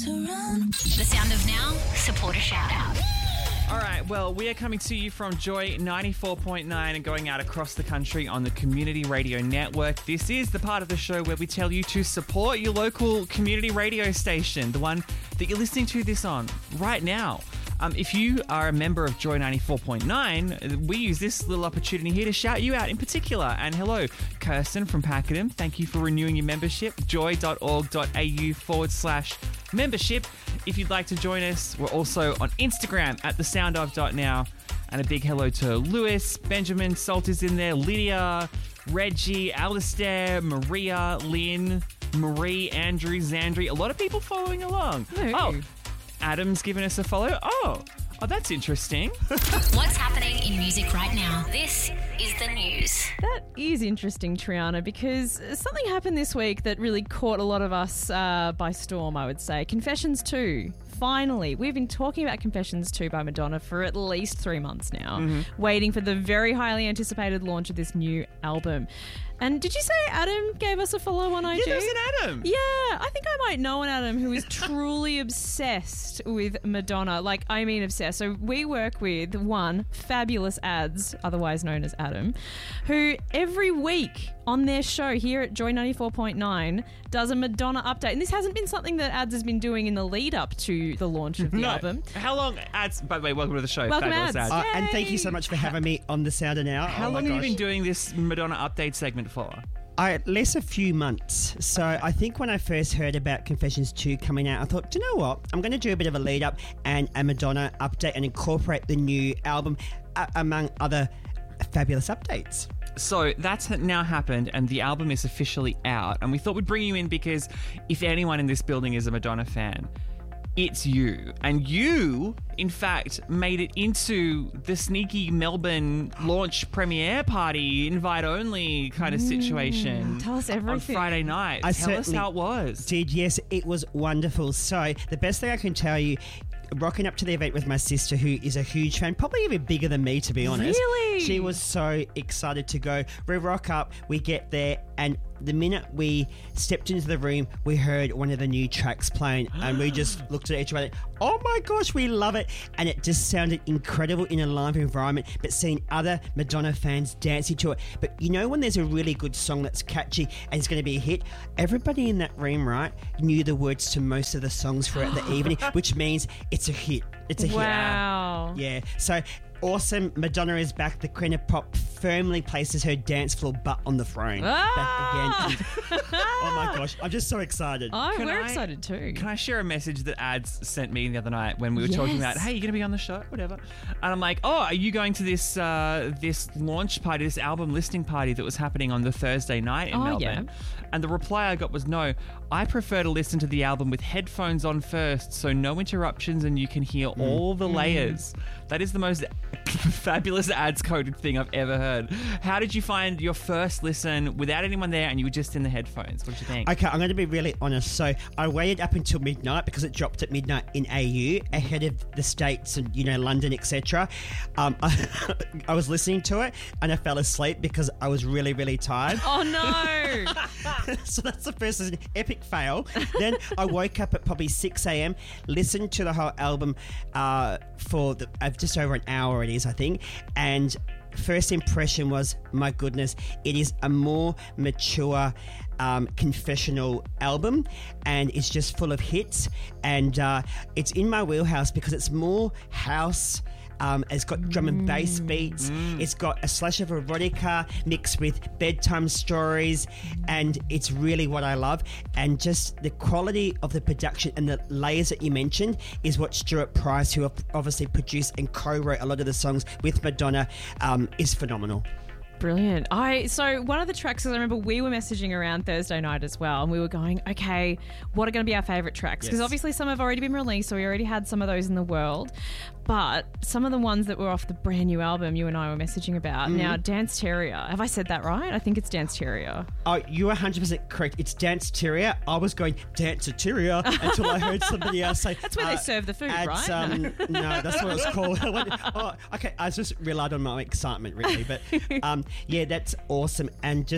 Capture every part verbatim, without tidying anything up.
The sound of now, support a shout out. All right, well, we are coming to you from Joy ninety-four point nine and going out across the country on the Community Radio Network. This is the part of the show where we tell you to support your local community radio station, the one that you're listening to this on right now. Um, if you are a member of Joy ninety-four point nine, we use this little opportunity here to shout you out in particular. And hello, Kirsten from Pakenham. Thank you for renewing your membership. joy.org.au forward slash membership. If you'd like to join us, we're also on Instagram at the sound of dot now. And a big hello to Lewis, Benjamin, Salt is in there, Lydia, Reggie, Alistair, Maria, Lynn, Marie, Andrew, Zandri. A lot of people following along. Hey. Oh, Adam's given us a follow. Oh, oh, that's interesting. What's happening in music right now? This is the news. That is interesting, Triana, because something happened this week that really caught a lot of us uh, by storm, I would say. Confessions two. Finally, we've been talking about Confessions two by Madonna for at least three months now, mm-hmm. waiting for the very highly anticipated launch of this new album. And did you say Adam gave us a follow on I G? Yeah, there's an Adam. Yeah, I think I might know an Adam who is truly obsessed with Madonna. Like, I mean obsessed. So we work with one, Fabulous Ads, otherwise known as Adam, who every week on their show here at Joy ninety-four point nine does a Madonna update. And this hasn't been something that Ads has been doing in the lead up to the launch of the no. album. How long, Ads, by the way, welcome to the show. Welcome, Fabulous Ads. Ads. Uh, and thank you so much for having me on the Sounder Now. How oh long my have you gosh. been doing this Madonna update segment for? I, at least a few months. So I think when I first heard about Confessions two coming out, I thought, do you know what? I'm going to do a bit of a lead up and a Madonna update and incorporate the new album uh, among other fabulous updates. So that's now happened and the album is officially out. And we thought we'd bring you in because if anyone in this building is a Madonna fan, it's you. And you, in fact, made it into the sneaky Melbourne launch premiere party, invite-only kind of situation. Mm, tell us everything. On Friday night. I tell us certainly how it was. Did, yes, it was wonderful. So the best thing I can tell you, rocking up to the event with my sister, who is a huge fan, probably even bigger than me, to be honest. Really? She was so excited to go. We rock up, we get there, and the minute we stepped into the room, we heard one of the new tracks playing, and we just looked at each other. Oh my gosh, we love it! And it just sounded incredible in a live environment. But seeing other Madonna fans dancing to it, but you know when there's a really good song that's catchy and it's going to be a hit, everybody in that room, right, knew the words to most of the songs throughout the evening, which means it's a hit. It's a hit. Wow. Yeah. So. Awesome. Madonna is back. The Queen of Pop firmly places her dance floor butt on the throne. Ah! Back again. Oh my gosh. I'm just so excited. Oh, Can we're I- excited too. Can I share a message that Ads sent me the other night when we were talking Yes. about, hey, you're going to be on the show, whatever. And I'm like, oh, are you going to this uh, this launch party, this album listing party that was happening on the Thursday night in Oh, Melbourne? yeah. And the reply I got was, no, I prefer to listen to the album with headphones on first, so no interruptions and you can hear all the layers. That is the most fabulous Ads coded thing I've ever heard. How did you find your first listen without anyone there and you were just in the headphones? What did you think? Okay, I'm going to be really honest. So I waited up until midnight because it dropped at midnight in A U ahead of the States and, you know, London, et cetera. Um, I, I was listening to it and I fell asleep because I was really, really tired. Oh no! So that's the first an epic fail. Then I woke up at probably six a.m, listened to the whole album uh, for the, uh, just over an hour it is, I think, and first impression was, my goodness, it is a more mature um, confessional album, and it's just full of hits, and uh, it's in my wheelhouse because it's more house. Um, it's got drum and bass beats. Mm. It's got a slash of erotica mixed with bedtime stories, and it's really what I love. And just the quality of the production and the layers that you mentioned is what Stuart Price, who obviously produced and co-wrote a lot of the songs with Madonna, um, is phenomenal. Brilliant. I so one of the tracks, because I remember we were messaging around Thursday night as well, and we were going, okay, what are going to be our favourite tracks? Because Yes. obviously some have already been released, so we already had some of those in the world. But some of the ones that were off the brand new album you and I were messaging about. Mm-hmm. Now, Dance Terrier. Have I said that right? I think it's Dance Terrier. Oh, you're one hundred percent correct. It's Dance Terrier. I was going Dance Terrier until I heard somebody else say... That's where they serve the food, at, right? Um, no, that's what it's called. I went, oh, okay, I just relied on my excitement, really. But um, yeah, that's awesome. And just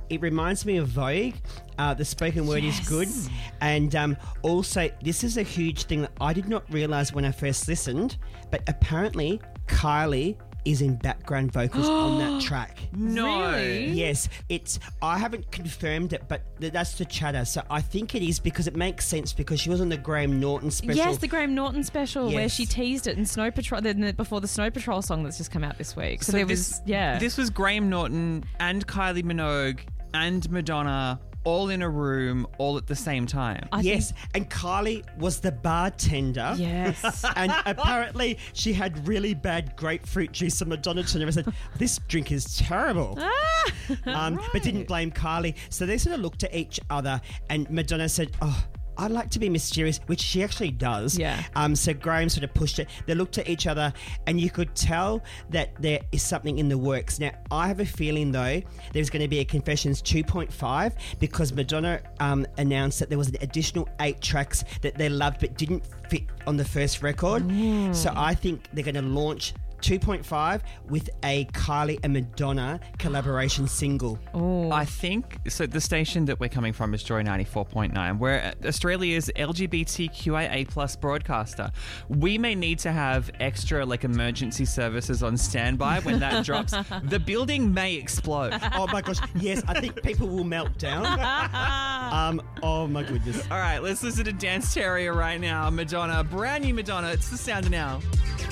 it reminds me of Vogue. Uh, the spoken word Yes. is good. And um, also, this is a huge thing that I did not realise when I first listened, but apparently Kylie is in background vocals on that track. No. Really? Yes, it's. I haven't confirmed it, but th- that's the chatter. So I think it is because it makes sense because she was on the Graham Norton special. Yes, the Graham Norton special where Yes. she teased it in Snow Patrol then the- before the Snow Patrol song that's just come out this week. So, there this, was yeah. This was Graham Norton and Kylie Minogue and Madonna all in a room all at the same time. I Yes, and Kylie was the bartender. think, yes. And apparently she had really bad grapefruit juice, and Madonna turned over and said, "This drink is terrible." Ah, um, But didn't blame Kylie. So they sort of looked at each other, and Madonna said, "Oh, I'd like to be mysterious," which she actually does. Yeah. Um. So Graham sort of pushed it. They looked at each other, and you could tell that there is something in the works. Now, I have a feeling, though, there's going to be a Confessions two point five because Madonna um, announced that there was an additional eight tracks that they loved but didn't fit on the first record. So I think they're going to launch two point five with a Kylie and Madonna collaboration single. Oh. I think so. The station that we're coming from is Joy ninety-four point nine. We're Australia's L G B T Q I A plus broadcaster. We may need to have extra like emergency services on standby when that drops. The building may explode. Oh my gosh, yes, I think people will melt down. um, oh my goodness. All right, let's listen to Dance Terrier right now. Madonna, brand new Madonna. It's the sound of now.